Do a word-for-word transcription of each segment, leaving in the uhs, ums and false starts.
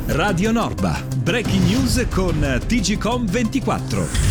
Radio Norba, breaking news con T G Com ventiquattro.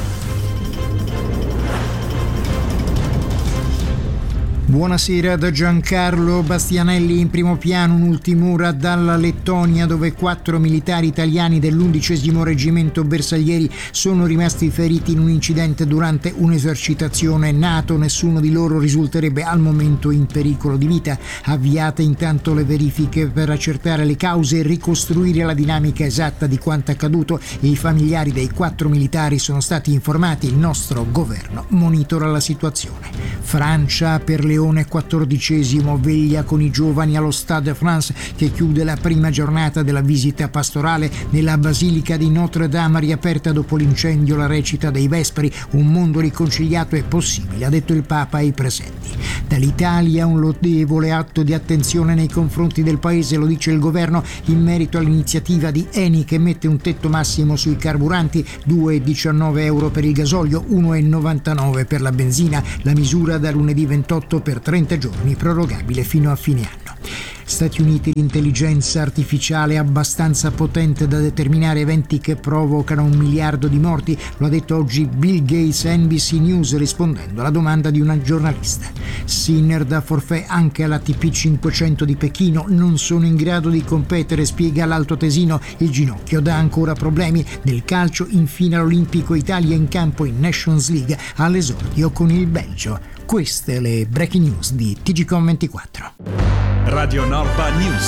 Buonasera da Giancarlo Bastianelli. In primo piano un'ultim'ora dalla Lettonia, dove quattro militari italiani dell'undicesimo reggimento bersaglieri sono rimasti feriti in un incidente durante un'esercitazione NATO. Nessuno di loro risulterebbe al momento in pericolo di vita. Avviate intanto le verifiche per accertare le cause e ricostruire la dinamica esatta di quanto accaduto. I familiari dei quattro militari sono stati informati. Il nostro governo monitora la situazione. Francia, per Leone quattordicesimo, veglia con i giovani allo Stade de France, che chiude la prima giornata della visita pastorale nella Basilica di Notre-Dame, riaperta dopo l'incendio. La recita dei Vespri: un mondo riconciliato è possibile, ha detto il Papa ai presenti. Dall'Italia un lodevole atto di attenzione nei confronti del paese, lo dice il governo, in merito all'iniziativa di Eni che mette un tetto massimo sui carburanti: due virgola diciannove euro per il gasolio, uno virgola novantanove per la benzina. La misura da lunedì ventotto per trenta giorni, prorogabile fino a fine anno. Stati Uniti: l'intelligenza artificiale è abbastanza potente da determinare eventi che provocano un miliardo di morti, lo ha detto oggi Bill Gates a N B C News rispondendo alla domanda di una giornalista. Sinner da forfait anche alla T P cinquecento di Pechino, non sono in grado di competere, spiega l'altoatesino. Il ginocchio dà ancora problemi. Nel calcio, infine l'Olimpico, Italia in campo in Nations League all'esordio con il Belgio. Queste le breaking news di T G Com ventiquattro. Radio Norba News.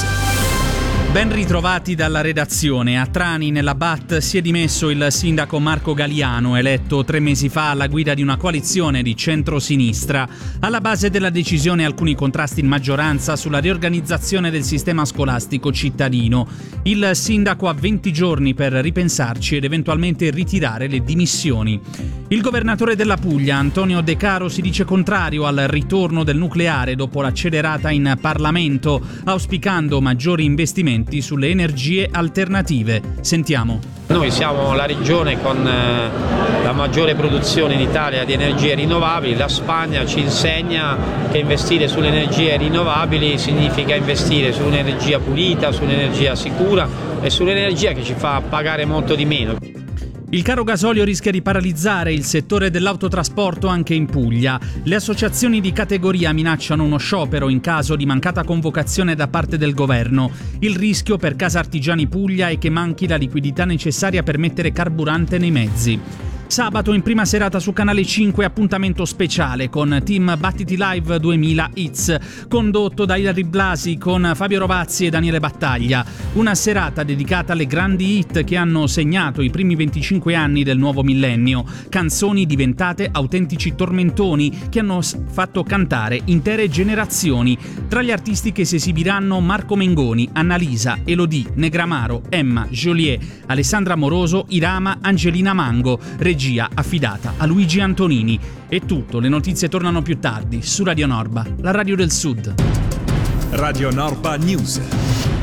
Ben ritrovati dalla redazione. A Trani, nella B A T, si è dimesso il sindaco Marco Galiano, eletto tre mesi fa alla guida di una coalizione di centro-sinistra. Alla base della decisione alcuni contrasti in maggioranza sulla riorganizzazione del sistema scolastico cittadino. Il sindaco ha venti giorni per ripensarci ed eventualmente ritirare le dimissioni. Il governatore della Puglia, Antonio De Caro, si dice contrario al ritorno del nucleare dopo l'accelerata in Parlamento, auspicando maggiori investimenti sulle energie alternative. Sentiamo. Noi siamo la regione con la maggiore produzione in Italia di energie rinnovabili. La Spagna ci insegna che investire sulle energie rinnovabili significa investire su un'energia pulita, su un'energia sicura e sull'energia che ci fa pagare molto di meno. Il caro gasolio rischia di paralizzare il settore dell'autotrasporto anche in Puglia. Le associazioni di categoria minacciano uno sciopero in caso di mancata convocazione da parte del governo. Il rischio per Casa Artigiani Puglia è che manchi la liquidità necessaria per mettere carburante nei mezzi. Sabato in prima serata su Canale cinque appuntamento speciale con Team Battiti Live duemila Hits, condotto da Ilari Blasi con Fabio Rovazzi e Daniele Battaglia. Una serata dedicata alle grandi hit che hanno segnato i primi venticinque anni del nuovo millennio, canzoni diventate autentici tormentoni che hanno fatto cantare intere generazioni. Tra gli artisti che si esibiranno Marco Mengoni, Annalisa, Elodie, Negramaro, Emma, Joliet, Alessandra Moroso, Irama, Angelina Mango, regia affidata a Luigi Antonini. È tutto, le notizie tornano più tardi su Radio Norba, la radio del Sud. Radio Norba News.